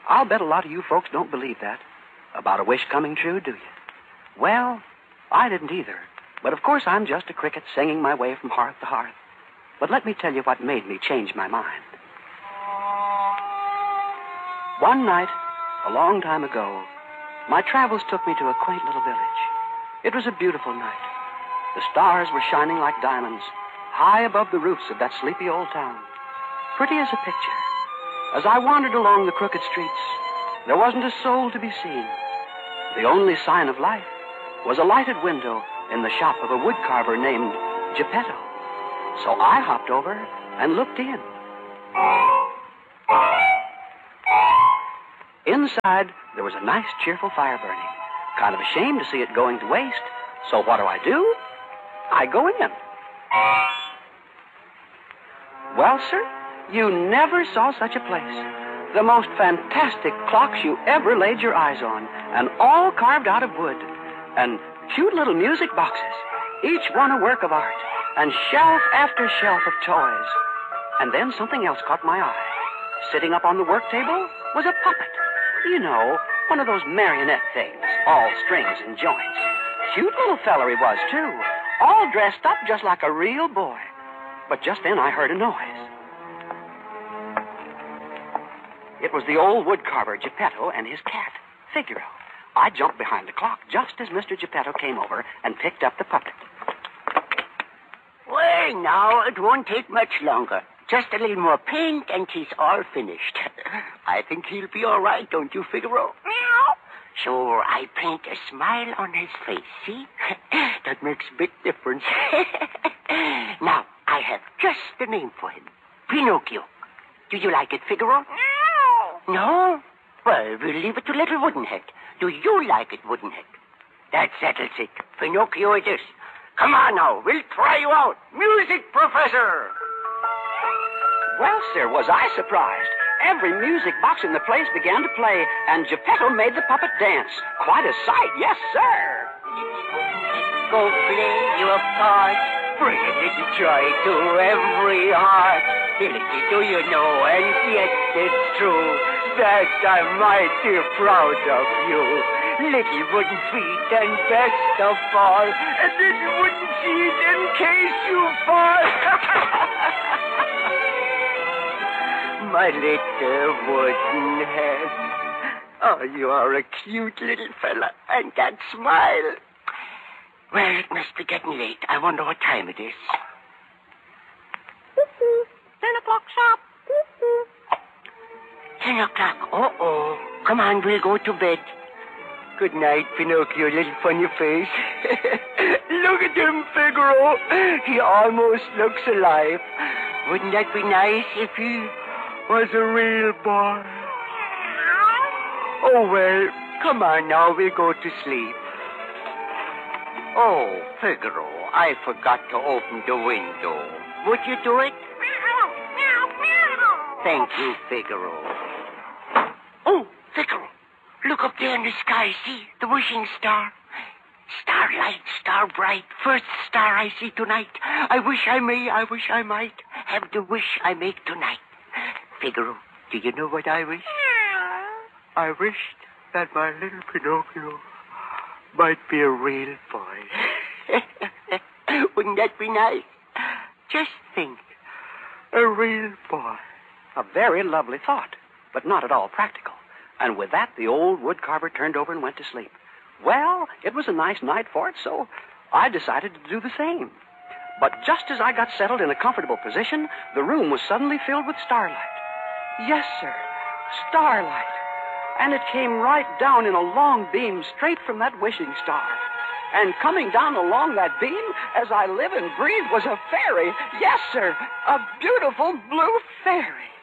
I'll bet a lot of you folks don't believe that. About a wish coming true, do you? Well, I didn't either. But of course I'm just a cricket singing my way from hearth to hearth. But let me tell you what made me change my mind. One night, a long time ago, my travels took me to a quaint little village. It was a beautiful night. The stars were shining like diamonds, high above the roofs of that sleepy old town. Pretty as a picture. As I wandered along the crooked streets, there wasn't a soul to be seen. The only sign of life was a lighted window in the shop of a woodcarver named Geppetto. So I hopped over and looked in. Inside, there was a nice, cheerful fire burning. Kind of ashamed to see it going to waste. So what do? I go in. Well, sir, you never saw such a place. The most fantastic clocks you ever laid your eyes on, and all carved out of wood. And cute little music boxes, each one a work of art, and shelf after shelf of toys. And then something else caught my eye. Sitting up on the work table was a puppet. You know, one of those marionette things, all strings and joints. Cute little feller he was, too, all dressed up just like a real boy. But just then I heard a noise. It was the old woodcarver, Geppetto, and his cat, Figaro. I jumped behind the clock just as Mr. Geppetto came over and picked up the puppet. Well, now, it won't take much longer. Just a little more paint and he's all finished. I think he'll be all right, don't you, Figaro? Meow. So I paint a smile on his face, see? That makes a big difference. Now, I have just the name for him. Pinocchio. Do you like it, Figaro? No? Well, we'll leave it to little Woodenhead. Do you like it, Woodenhead? That settles it. Pinocchio it is. Come on now, we'll try you out. Music, Professor! Well, sir, was I surprised. Every music box in the place began to play, and Geppetto made the puppet dance. Quite a sight, yes, sir. Go play your part. Bring a little joy to every heart. Little do you know, and yet it's true, that I'm mighty proud of you. Little wooden feet and best of all, and little wooden feet in case you fall. My little wooden head. Oh, you are a cute little fella, and that smile. Well, it must be getting late. I wonder what time it is. 10 o'clock sharp. 10 o'clock. Uh-oh. Come on, we'll go to bed. Good night, Pinocchio, little funny face. Look at him, Figaro. He almost looks alive. Wouldn't that be nice if he was a real boy? Oh, well, come on now, we'll go to sleep. Oh, Figaro, I forgot to open the window. Would you do it? Thank you, Figaro. Oh, Figaro, look up there in the sky, see? The wishing star. Starlight, star bright, first star I see tonight. I wish I might have the wish I make tonight. Figaro, do you know what I wish? I wished that my little Pinocchio might be a real boy. Wouldn't that be nice? Just think, a real boy. A very lovely thought, but not at all practical. And with that, the old woodcarver turned over and went to sleep. Well, it was a nice night for it, so I decided to do the same. But just as I got settled in a comfortable position, the room was suddenly filled with starlight. Yes, sir, starlight. And it came right down in a long beam straight from that wishing star. And coming down along that beam, as I live and breathe, was a fairy. Yes, sir, a beautiful blue fairy.